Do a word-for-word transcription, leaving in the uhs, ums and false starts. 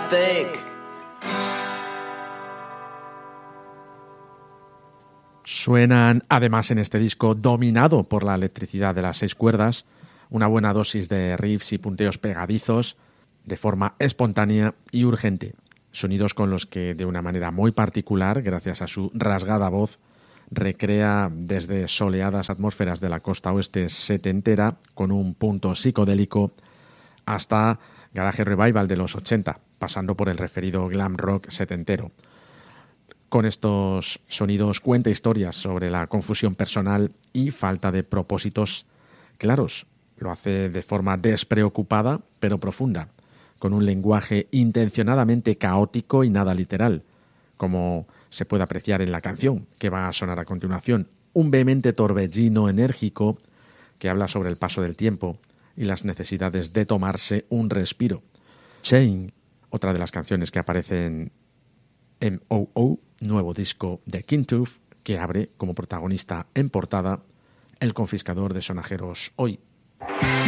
thick. Suenan además en este disco dominado por la electricidad de las seis cuerdas, una buena dosis de riffs y punteos pegadizos de forma espontánea y urgente. Sonidos con los que de una manera muy particular, gracias a su rasgada voz, recrea desde soleadas atmósferas de la costa oeste setentera con un punto psicodélico hasta garage revival de los ochenta, pasando por el referido glam rock setentero. Con estos sonidos cuenta historias sobre la confusión personal y falta de propósitos claros. Lo hace de forma despreocupada pero profunda, con un lenguaje intencionadamente caótico y nada literal, como se puede apreciar en la canción que va a sonar a continuación. Un vehemente torbellino enérgico que habla sobre el paso del tiempo y las necesidades de tomarse un respiro. Chain, otra de las canciones que aparecen en M O O, nuevo disco de King Tooth, que abre como protagonista en portada el confiscador de sonajeros Hoy.